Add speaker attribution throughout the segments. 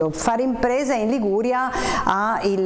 Speaker 1: Fare impresa in Liguria ha il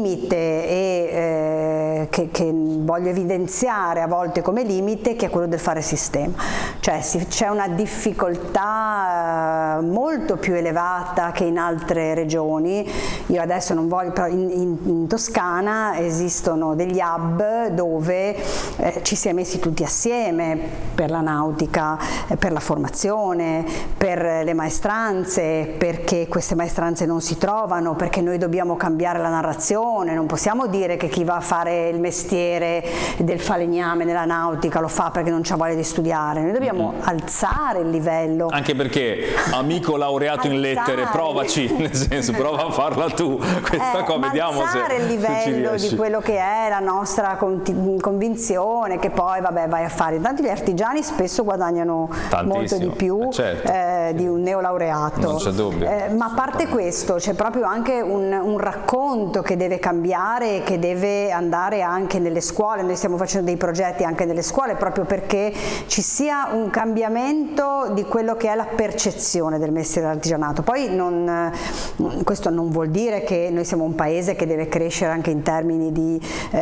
Speaker 1: limite che voglio evidenziare a volte come limite, che è quello del fare sistema, cioè c'è una difficoltà molto più elevata che in altre regioni. Io adesso non voglio, però in Toscana esistono degli hub dove ci si è messi tutti assieme per la nautica, per la formazione, per le maestranze, perché queste maestranze non si trovano, perché noi dobbiamo cambiare la narrazione, non possiamo dire che chi va a fare il mestiere del falegname nella nautica lo fa perché non c'ha voglia di studiare, noi dobbiamo alzare il livello.
Speaker 2: Anche perché, amico laureato in lettere, provaci, nel senso, prova a farla tu, questa qua vediamo se
Speaker 1: alzare il livello di quello che è la nostra convinzione, che poi vabbè vai a fare, intanto gli artigiani spesso guadagnano molto di più di un neolaureato,
Speaker 2: non c'è dubbio.
Speaker 1: Ma a parte questo c'è proprio anche un racconto che deve cambiare, che deve andare anche nelle scuole. Noi stiamo facendo dei progetti anche nelle scuole proprio perché ci sia un cambiamento di quello che è la percezione del mestiere dell'artigianato. Poi questo non vuol dire che noi siamo un paese che deve crescere anche in termini di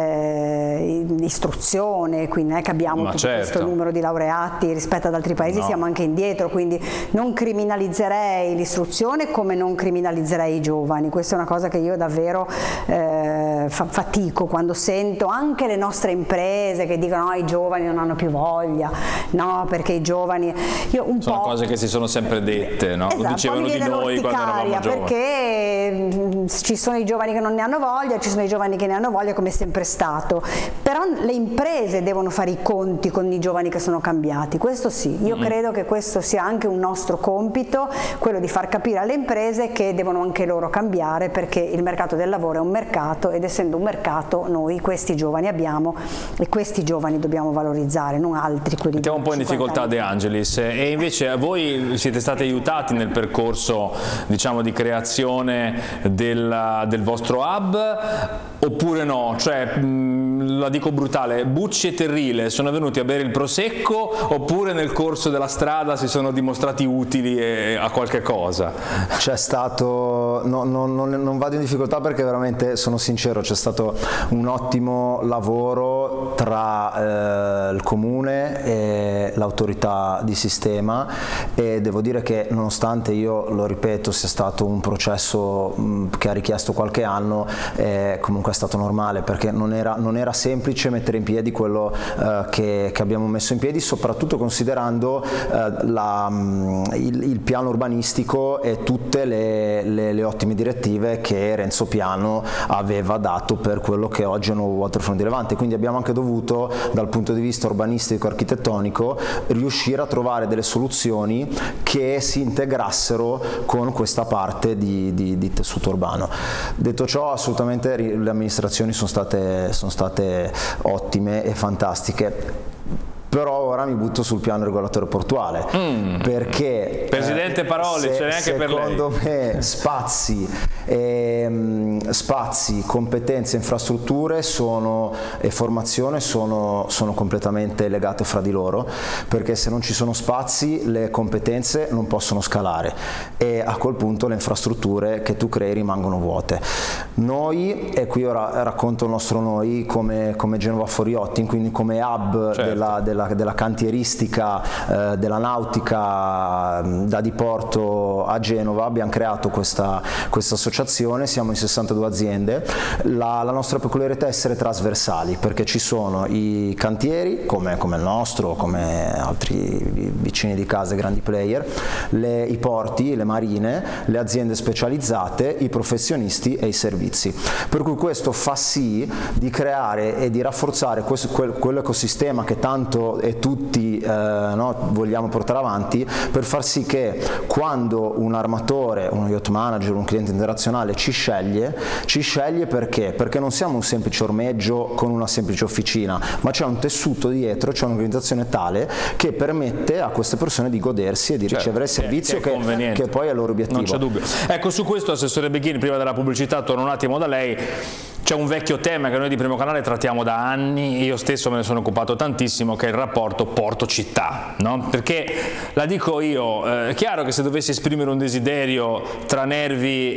Speaker 1: istruzione, quindi non è che abbiamo questo numero di laureati rispetto ad altri paesi, siamo anche indietro, quindi non criminalizzerei l'istruzione come non criminalizzerei i giovani. Questa è una cosa che io davvero fatico quando sento anche le nostre imprese che dicono i giovani non hanno più voglia, no, perché i giovani
Speaker 2: sono cose che si sono sempre dette, no?
Speaker 1: Esatto,
Speaker 2: lo dicevano di noi quando eravamo giovani,
Speaker 1: perché ci sono i giovani che non ne hanno voglia, ci sono i giovani che ne hanno voglia, come è sempre stato, però le imprese devono fare i conti con i giovani che sono cambiati, questo sì, io credo che questo sia anche un nostro compito, quello di far capire alle imprese che devono anche loro cambiare, perché il mercato del lavoro è un mercato, ed essendo un mercato noi questi giovani abbiamo, e questi giovani dobbiamo valorizzare, non altri quelli.
Speaker 2: Mettiamo un po' in difficoltà De Angelis, e invece voi siete stati aiutati nel percorso, diciamo, di creazione del vostro hub oppure no? Cioè, la dico brutale, Bucci e Terrile sono venuti a bere il prosecco oppure nel corso della strada si sono dimostrati utili a qualche cosa?
Speaker 3: C'è stato, non vado in difficoltà perché veramente sono sincero, c'è stato un ottimo lavoro tra il comune e l'autorità di sistema, e devo dire che nonostante, io lo ripeto, sia stato un processo che ha richiesto qualche anno, comunque è stato normale, perché non era semplice mettere in piedi quello che abbiamo messo in piedi, soprattutto considerando il piano urbanistico e tutte le ottime direttive che Renzo Piano aveva dato per quello che oggi è un nuovo waterfront di Levante. Quindi abbiamo anche dovuto, dal punto di vista urbanistico e architettonico, riuscire a trovare delle soluzioni che si integrassero con questa parte di tessuto urbano. Detto ciò, assolutamente le amministrazioni sono state ottime e fantastiche. Però ora mi butto sul piano regolatore portuale, perché
Speaker 2: Presidente Paroli, c'è neanche per lei.
Speaker 3: Secondo me spazi, competenze, infrastrutture e formazione sono completamente legate fra di loro, perché se non ci sono spazi le competenze non possono scalare e a quel punto le infrastrutture che tu crei rimangono vuote. Noi, e qui ora racconto il nostro noi come Genova for Yachting, quindi come hub della cantieristica, della nautica da diporto a Genova, abbiamo creato questa associazione, siamo in 62 aziende. La nostra peculiarità è essere trasversali, perché ci sono i cantieri come il nostro, come altri vicini di casa, grandi player, i porti, le marine, le aziende specializzate, i professionisti e i servizi, per cui questo fa sì di creare e di rafforzare quell'ecosistema che tanto e tutti vogliamo portare avanti, per far sì che quando un armatore, uno yacht manager, un cliente internazionale ci sceglie perché non siamo un semplice ormeggio con una semplice officina, ma c'è un tessuto dietro, c'è un'organizzazione tale che permette a queste persone di godersi e di ricevere il servizio che poi è il loro obiettivo.
Speaker 2: Non c'è dubbio. Ecco, su questo, Assessore Beghini, prima della pubblicità torno un attimo da lei. C'è un vecchio tema che noi di Primo Canale trattiamo da anni, io stesso me ne sono occupato tantissimo, che è il rapporto porto-città, no? Perché, la dico io, è chiaro che se dovessi esprimere un desiderio tra Nervi